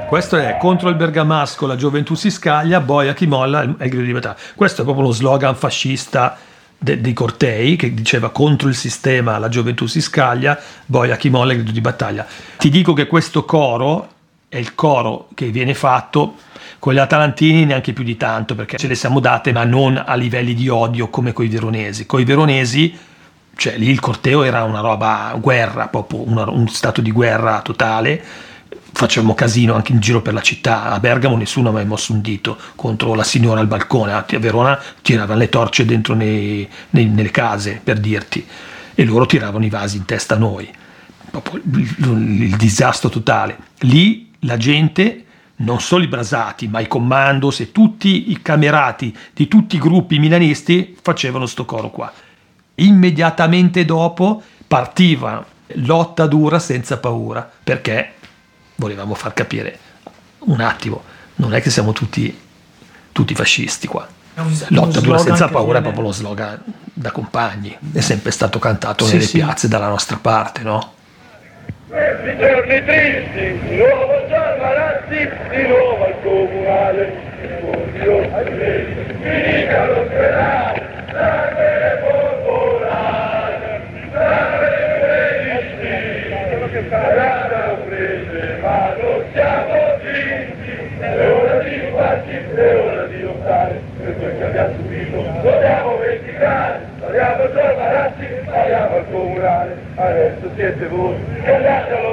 Questo è contro il bergamasco, la gioventù si scaglia, boia chi molla è il grido di battaglia. Questo è proprio lo slogan fascista dei cortei, che diceva contro il sistema la gioventù si scaglia, boia chi molla è il grido di battaglia. Ti dico che questo coro è il coro che viene fatto con gli atalantini neanche più di tanto, perché ce le siamo date, ma non a livelli di odio come coi veronesi. Coi veronesi, cioè lì il corteo era una roba guerra, proprio un stato di guerra totale. Facevamo casino anche in giro per la città. A Bergamo nessuno ha mai mosso un dito contro la signora al balcone. A Verona tiravano le torce dentro nelle case, per dirti, e loro tiravano i vasi in testa a noi. Proprio il disastro totale. Lì la gente, non solo i brasati, ma i commandos e tutti i camerati di tutti i gruppi milanisti facevano sto coro qua. Immediatamente dopo partiva lotta dura senza paura, perché volevamo far capire un attimo, non è che siamo tutti fascisti qua. Lotta dura senza paura è proprio lo slogan da compagni, è sempre stato cantato nelle piazze dalla nostra parte, no? Questi giorni tristi, di nuovo Gian Marazzi, di nuovo al comunale, oddio, finica l'ospedale, sangue popolare, sangue previsti, saranno prese, ma non siamo vinti, è ora di farci, è ora di lottare, per quel che abbiamo subito, dobbiamo vendicare, spariamo Gian Marazzi, spariamo al comunale, adesso siete voi, che andate a